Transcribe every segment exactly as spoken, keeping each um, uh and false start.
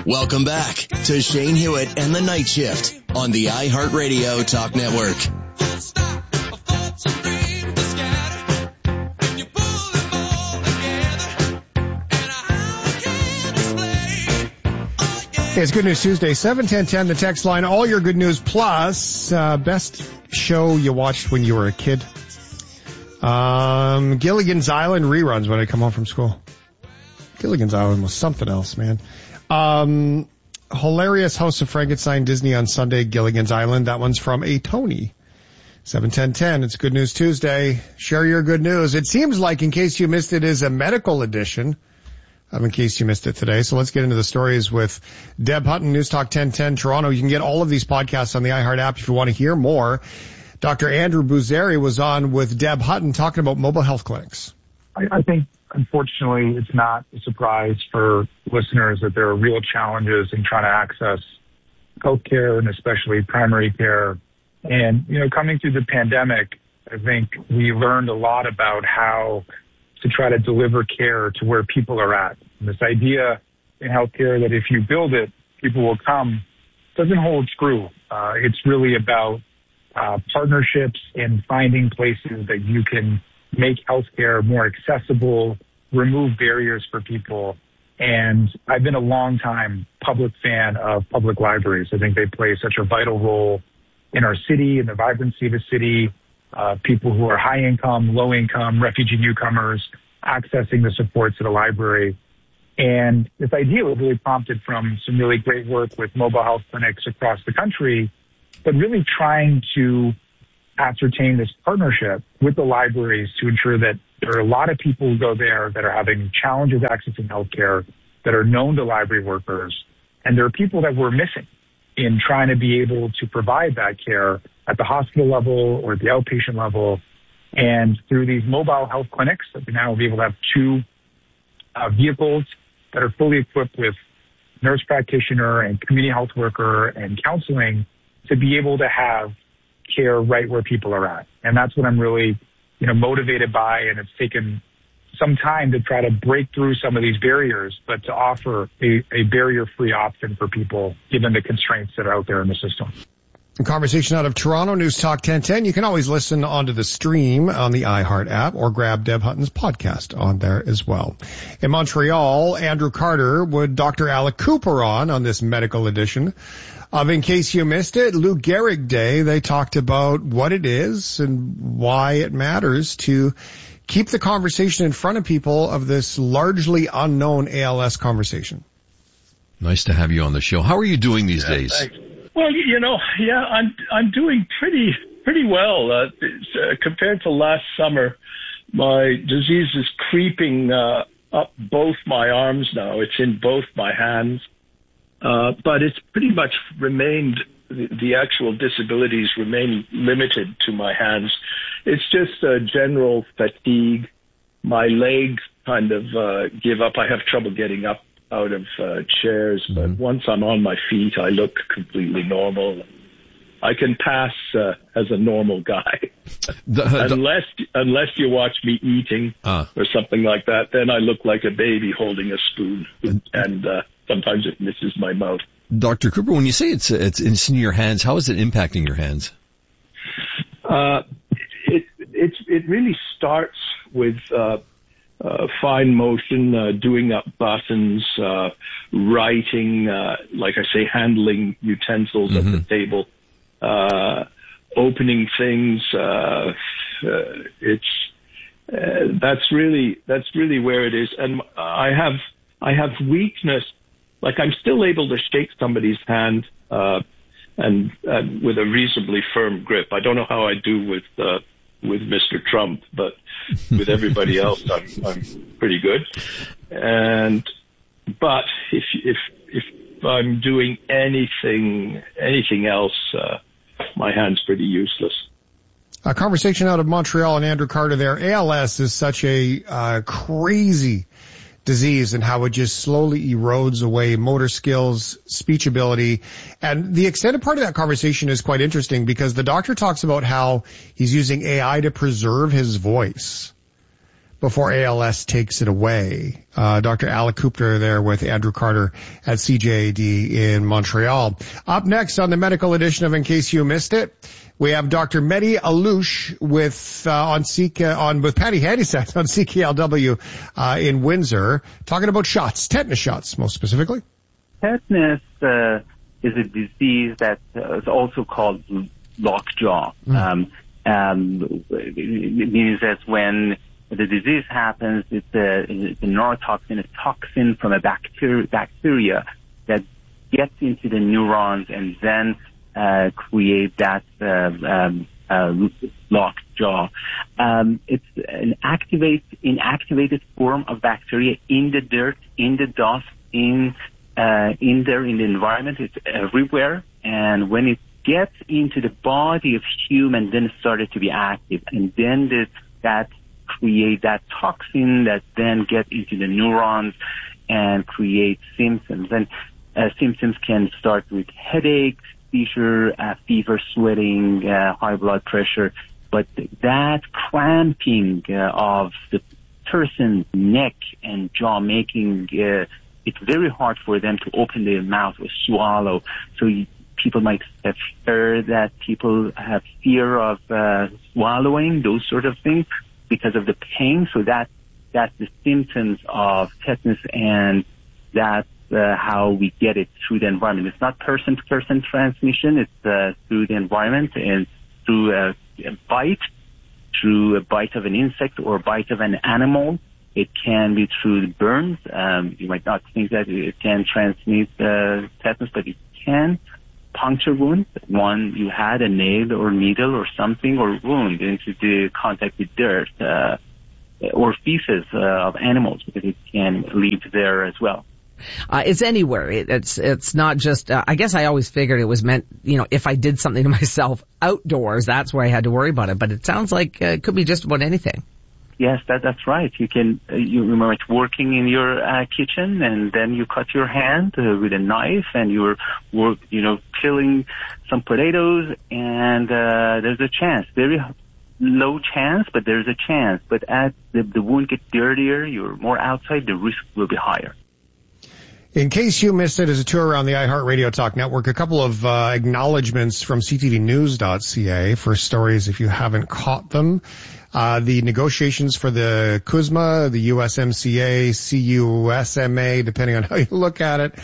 Welcome back to Shane Hewitt and the Night Shift on the iHeartRadio Talk Network. Hey, it's Good News Tuesday, seven ten ten, the text line. All your good news plus uh, best show you watched when you were a kid. Um, Gilligan's Island reruns when I come home from school. Gilligan's Island was something else, man. Um, hilarious House of Frankenstein, Disney on Sunday, Gilligan's Island. That one's from a Tony. seven ten ten, it's Good News Tuesday. Share your good news. It seems like, in case you missed it, is a medical edition. Um, in case you missed it today. So let's get into the stories with Deb Hutton, News Talk ten ten Toronto. You can get all of these podcasts on the iHeart app if you want to hear more. Doctor Andrew Buzeri was on with Deb Hutton talking about mobile health clinics. I, I think, unfortunately, it's not a surprise for listeners that there are real challenges in trying to access healthcare and especially primary care. And, you know, coming through the pandemic, I think we learned a lot about how to try to deliver care to where people are at. And this idea in healthcare that if you build it, people will come doesn't hold true. Uh, it's really about uh, partnerships and finding places that you can make healthcare more accessible, remove barriers for people. And I've been a long time public fan of public libraries. I think they play such a vital role in our city and the vibrancy of the city. Uh, people who are high income, low income, refugee newcomers, accessing the supports of the library. And this idea was really prompted from some really great work with mobile health clinics across the country, but really trying to ascertain this partnership with the libraries to ensure that there are a lot of people who go there that are having challenges accessing healthcare, that are known to library workers, and there are people that we're missing in trying to be able to provide that care at the hospital level or at the outpatient level. And through these mobile health clinics, that we now will be able to have two uh, vehicles that are fully equipped with nurse practitioner and community health worker and counseling to be able to have care right where people are at. And that's what I'm really, you know, motivated by. And it's taken some time to try to break through some of these barriers, but to offer a, a barrier-free option for people given the constraints that are out there in the system. A conversation out of Toronto, News Talk ten ten. You can always listen onto the stream on the iHeart app or grab Deb Hutton's podcast on there as well. In Montreal, Andrew Carter with Doctor Alec Cooper on on this medical edition of In Case You Missed It, Lou Gehrig Day. They talked about what it is and why it matters to keep the conversation in front of people of this largely unknown A L S conversation. Nice to have you on the show. How are you doing these yeah, days? Thanks. Well, you know, yeah, I'm I'm doing pretty pretty well uh, uh, compared to last summer. My disease is creeping uh, up both my arms now. It's in both my hands, uh, but it's pretty much remained. The, the actual disabilities remain limited to my hands. It's just uh, general fatigue. My legs kind of uh, give up. I have trouble getting up out of uh, chairs, but mm-hmm. once I'm on my feet, I look completely normal. I can pass uh, as a normal guy. the, the, unless unless you watch me eating uh, or something like that, then I look like a baby holding a spoon, and uh, sometimes it misses my mouth. Doctor Cooper, when you say it's, it's it's in your hands, how is it impacting your hands? Uh, it it's it really starts with uh, Uh, fine motion, uh, doing up buttons, uh, writing, uh, like I say, handling utensils mm-hmm. at the table, uh, opening things. Uh, uh, it's, uh, that's really, that's really where it is. And I have, I have weakness. Like I'm still able to shake somebody's hand, uh, and, and with a reasonably firm grip. I don't know how I do with, uh, with Mister Trump, but with everybody else, I'm, I'm pretty good. And, but if, if, if I'm doing anything, anything else, uh, my hand's pretty useless. A conversation out of Montreal and Andrew Carter there. A L S is such a, uh, crazy disease and how it just slowly erodes away motor skills, speech ability. And the extended part of that conversation is quite interesting because the doctor talks about how he's using A I to preserve his voice. before A L S takes it away. Uh, Doctor Alec Cooper there with Andrew Carter at C J A D in Montreal. Up next on the medical edition of In Case You Missed It, we have Doctor Mehdi Allouche with, uh, on C K, on, with Patty Handysat on C K L W, uh, in Windsor, talking about shots, tetanus shots, most specifically. Tetanus, uh, is a disease that uh, is also called lockjaw. Mm. Um, um, it means that when the disease happens, it's a, it's a neurotoxin, a toxin from a bacteria, bacteria that gets into the neurons and then uh, create that uh, um, uh, locked jaw. Um, it's an activate, inactivated form of bacteria in the dirt, in the dust, in uh, in there in the environment. It's everywhere, and when it gets into the body of human, then it started to be active, and then the, that create that toxin that then get into the neurons and create symptoms. And uh, symptoms can start with headaches, seizure, uh, fever, sweating, uh, high blood pressure. But that cramping uh, of the person's neck and jaw, making uh, it very hard for them to open their mouth or swallow. So you, people might have heard that people have fear of uh, swallowing, those sort of things, because of the pain. So that that's the symptoms of tetanus, and that's uh, how we get it through the environment. It's not person-to-person transmission. It's uh, through the environment and through a, a bite, through a bite of an insect or a bite of an animal. It can be through burns. Um, you might not think that it can transmit uh, tetanus, but it can. Puncture wound, one you had a nail or needle or something or wound into the contact with dirt uh, or feces uh, of animals, because it can lead there as well. Uh, it's anywhere. It, it's it's not just. Uh, I guess I always figured it was meant, you know, if I did something to myself outdoors, that's where I had to worry about it. But it sounds like uh, it could be just about anything. Yes, that that's right. You can uh, you remember working in your uh, kitchen, and then you cut your hand uh, with a knife, and you're work you know peeling some potatoes, and uh, there's a chance, very low chance, but there's a chance. But as the, the wound gets dirtier, you're more outside, the risk will be higher. In case you missed it, as a tour around the iHeartRadio Talk Network, a couple of uh, acknowledgments from C T V news dot C A for stories if you haven't caught them. Uh, the negotiations for the C U S M A, the U S M C A, C U S M A, depending on how you look at it.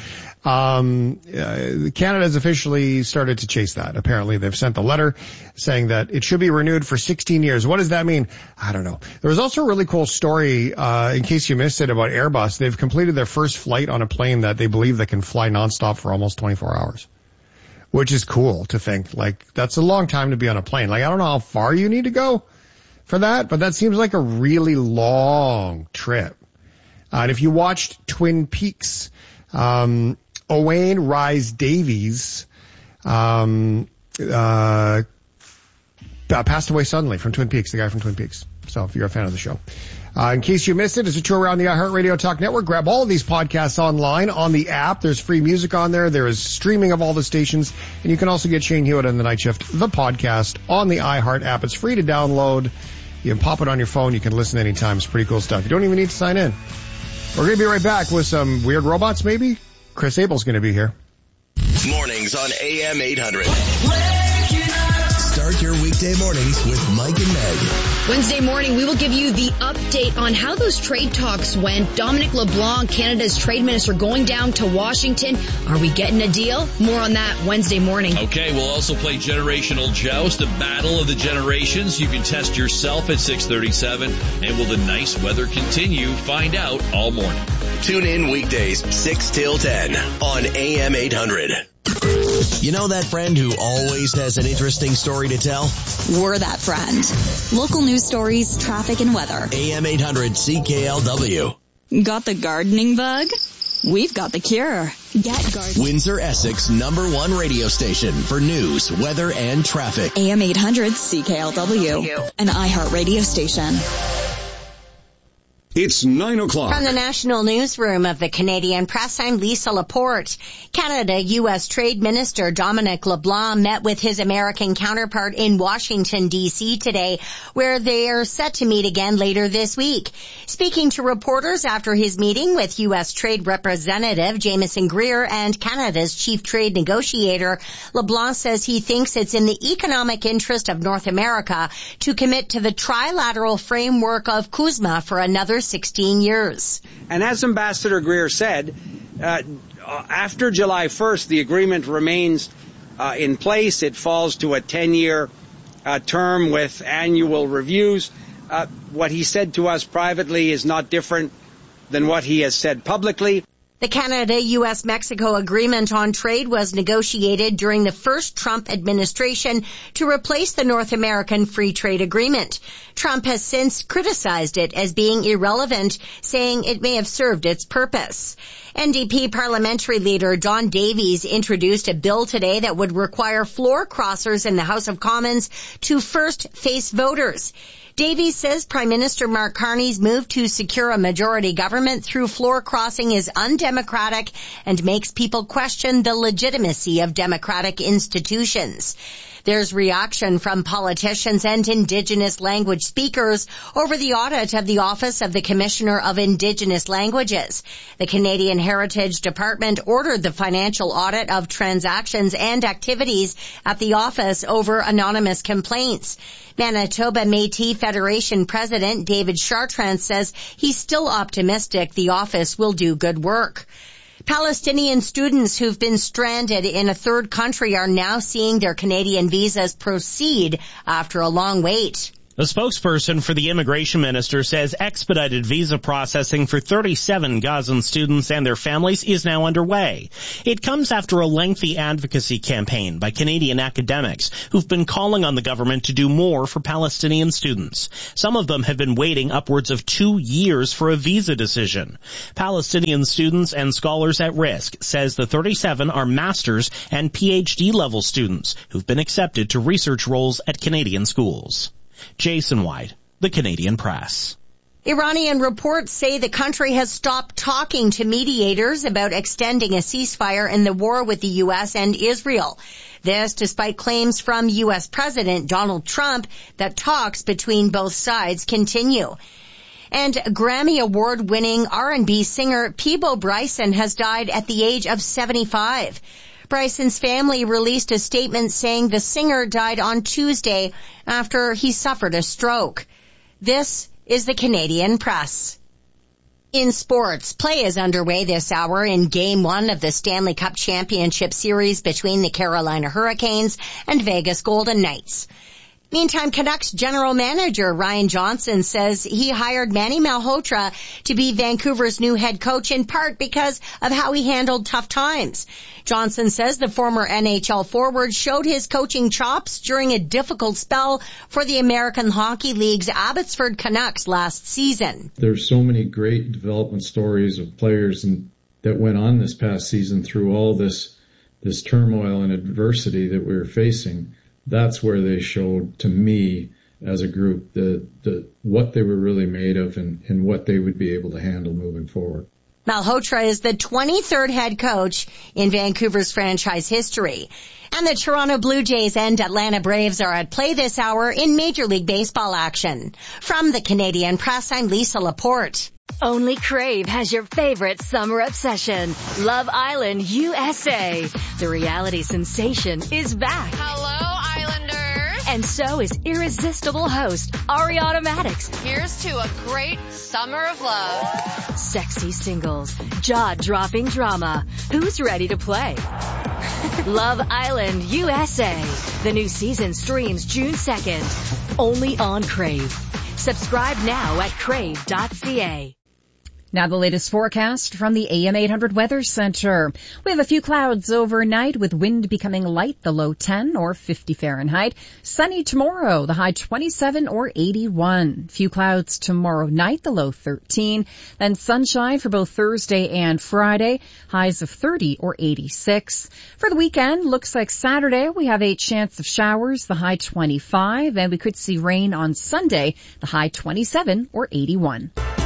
Um, uh, Canada has officially started to chase that. Apparently they've sent the letter saying that it should be renewed for sixteen years. What does that mean? I don't know. There was also a really cool story, uh, in case you missed it, about Airbus. They've completed their first flight on a plane that they believe that can fly nonstop for almost twenty-four hours. Which is cool to think. Like, that's a long time to be on a plane. Like, I don't know how far you need to go for that, but that seems like a really long trip. Uh, and if you watched Twin Peaks, um, Owain Rhys Davies, um, uh, passed away suddenly from Twin Peaks, the guy from Twin Peaks. So if you're a fan of the show. Uh, in case you missed it, as a tour around the iHeartRadio Talk Network, grab all of these podcasts online on the app. There's free music on there. There is streaming of all the stations. And you can also get Shane Hewitt on the Night Shift, the podcast, on the iHeart app. It's free to download. You can pop it on your phone. You can listen anytime. It's pretty cool stuff. You don't even need to sign in. We're going to be right back with some weird robots, maybe. Chris Abel's going to be here. Mornings on A M eight hundred. Start your weekday mornings with Mike and Meg. Wednesday morning, we will give you the update on how those trade talks went. Dominic LeBlanc, Canada's trade minister, going down to Washington. Are we getting a deal? More on that Wednesday morning. Okay, we'll also play Generational Joust, the battle of the generations. You can test yourself at six thirty-seven. And will the nice weather continue? Find out all morning. Tune in weekdays six till ten on A M eight hundred. You know that friend who always has an interesting story to tell? We're that friend. Local news stories, traffic, and weather. A M eight hundred C K L W. Got the gardening bug? We've got the cure. Get gardening. Windsor, Essex, number one radio station for news, weather, and traffic. A M eight hundred C K L W, an iHeart radio station. It's nine o'clock. From the National Newsroom of the Canadian Press, I'm Lisa Laporte. Canada-U S Trade Minister Dominic LeBlanc met with his American counterpart in Washington, D C today, where they are set to meet again later this week. Speaking to reporters after his meeting with U S Trade Representative Jameson Greer and Canada's chief trade negotiator, LeBlanc says he thinks it's in the economic interest of North America to commit to the trilateral framework of CUSMA for another sixteen years. And as Ambassador Greer said, uh, after July first, the agreement remains uh, in place. It falls to a ten-year uh, term with annual reviews. Uh, what he said to us privately is not different than what he has said publicly. The Canada-U S Mexico agreement on trade was negotiated during the first Trump administration to replace the North American Free Trade Agreement. Trump has since criticized it as being irrelevant, saying it may have served its purpose. N D P parliamentary leader Don Davies introduced a bill today that would require floor crossers in the House of Commons to first face voters. Davies says Prime Minister Mark Carney's move to secure a majority government through floor crossing is undemocratic and makes people question the legitimacy of democratic institutions. There's reaction from politicians and Indigenous language speakers over the audit of the Office of the Commissioner of Indigenous Languages. The Canadian Heritage Department ordered the financial audit of transactions and activities at the office over anonymous complaints. Manitoba Métis Federation President David Chartrand says he's still optimistic the office will do good work. Palestinian students who've been stranded in a third country are now seeing their Canadian visas proceed after a long wait. A spokesperson for the immigration minister says expedited visa processing for thirty-seven Gazan students and their families is now underway. It comes after a lengthy advocacy campaign by Canadian academics who've been calling on the government to do more for Palestinian students. Some of them have been waiting upwards of two years for a visa decision. Palestinian students and scholars at risk says the thirty-seven are master's and P H D level students who've been accepted to research roles at Canadian schools. Jason White, the Canadian Press. Iranian reports say the country has stopped talking to mediators about extending a ceasefire in the war with the U S and Israel. This despite claims from U S President Donald Trump that talks between both sides continue. And Grammy Award-winning R and B singer Peabo Bryson has died at the age of seventy-five. Bryson's family released a statement saying the singer died on Tuesday after he suffered a stroke. This is the Canadian Press. In sports, play is underway this hour in Game one of the Stanley Cup Championship Series between the Carolina Hurricanes and Vegas Golden Knights. Meantime, Canucks general manager Ryan Johnson says he hired Manny Malhotra to be Vancouver's new head coach in part because of how he handled tough times. Johnson says the former N H L forward showed his coaching chops during a difficult spell for the American Hockey League's Abbotsford Canucks last season. There's so many great development stories of players and, that went on this past season through all this, this turmoil and adversity that we were facing. That's where they showed to me as a group the, the what they were really made of and, and what they would be able to handle moving forward. Malhotra is the twenty-third head coach in Vancouver's franchise history. And the Toronto Blue Jays and Atlanta Braves are at play this hour in Major League Baseball action. From the Canadian Press, I'm Lisa Laporte. Only Crave has your favorite summer obsession, Love Island U S A. The reality sensation is back. Hello, Islanders. And so is irresistible host Ariana Madix. Here's to a great summer of love. Sexy singles, jaw-dropping drama. Who's ready to play? Love Island U S A. The new season streams June second. Only on Crave. Subscribe now at crave dot c a. Now the latest forecast from the A M eight hundred Weather Center. We have a few clouds overnight with wind becoming light, the low ten or fifty Fahrenheit. Sunny tomorrow, the high twenty-seven or eighty-one. Few clouds tomorrow night, the low thirteen. Then sunshine for both Thursday and Friday, highs of thirty or eighty-six. For the weekend, looks like Saturday we have a chance of showers, the high twenty-five, and we could see rain on Sunday, the high twenty-seven or eighty-one.